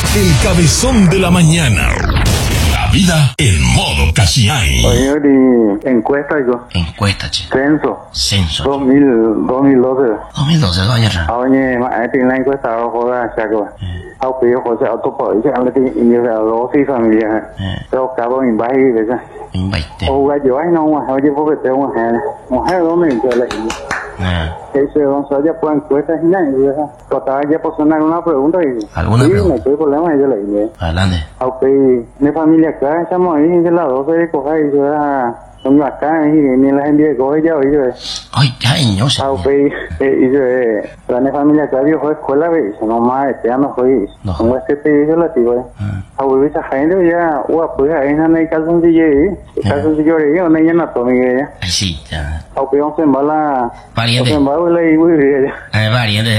El cabezón de la mañana. La vida en modo Casiay. Oye, encuesta, hijo. Encuesta, che. Censo. Censo. 2012. 2012, dos años. Oye, tiene la encuesta abajo de Chaco. Ao pío José Autopo, dice, habla de dos y familia. Pero cabo en baile, dice. Invite. O gallo, ay, no, oye, porque tengo mujer, ¿dónde se le ese don ya por encuesta y nada, trataba ya por sonar una pregunta y ¿Alguna sí, pregunta? me quedé problema y yo le dije. Adelante. Aunque mi familia acá, estamos ahí de las 12 de coger y yo era un acá y ni la gente de coger ya, oye. Ay, ay, no sé. Aunque y yo, la familia acá, yo fue escuela, se nomás, ya no fue, como este pedido la tío, aunque esa gente ya, pues ahí no hay calzoncillo ahí, no hay anatomía ya. Ay, sí, ya. Aunque vamos en bala, Pariente. vamos en bala y voy a Pariente.